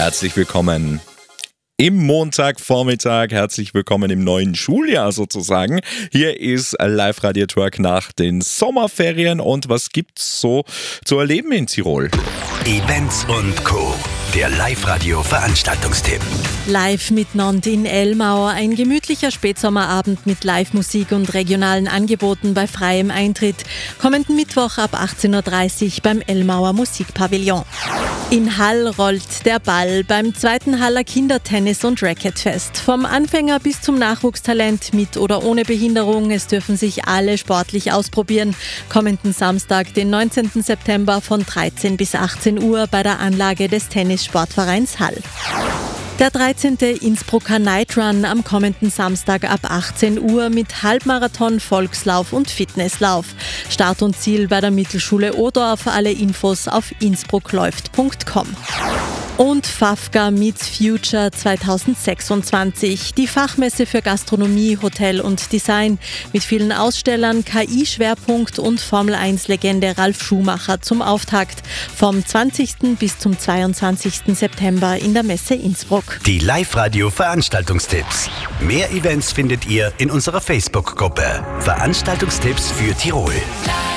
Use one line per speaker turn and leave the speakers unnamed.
Herzlich willkommen im Montagvormittag, herzlich willkommen im neuen Schuljahr sozusagen. Hier ist Live-Radio Talk nach den Sommerferien und was gibt's so zu erleben in Tirol?
Events und Co. Der Live-Radio-Veranstaltungstipp.
Live miteinander in Elmau. Ein gemütlicher Spätsommerabend mit Live-Musik und regionalen Angeboten bei freiem Eintritt. Kommenden Mittwoch ab 18.30 Uhr beim Elmauer Musikpavillon. In Hall rollt der Ball beim 2. Haller Kindertennis- und Racquetfest. Vom Anfänger bis zum Nachwuchstalent mit oder ohne Behinderung. Es dürfen sich alle sportlich ausprobieren. Kommenden Samstag, den 19. September von 13 bis 18 Uhr bei der Anlage des Tennissportvereins Hall. Der 13. Innsbrucker Night Run am kommenden Samstag ab 18 Uhr mit Halbmarathon, Volkslauf und Fitnesslauf. Start und Ziel bei der Mittelschule Odorf. Alle Infos auf innsbruckläuft.com. Und FAFGA Meets Future 2026, die Fachmesse für Gastronomie, Hotel und Design mit vielen Ausstellern, KI-Schwerpunkt und Formel-1-Legende Ralf Schumacher zum Auftakt vom 20. bis zum 22. September in der Messe Innsbruck.
Die Live-Radio-Veranstaltungstipps. Mehr Events findet ihr in unserer Facebook-Gruppe Veranstaltungstipps für Tirol.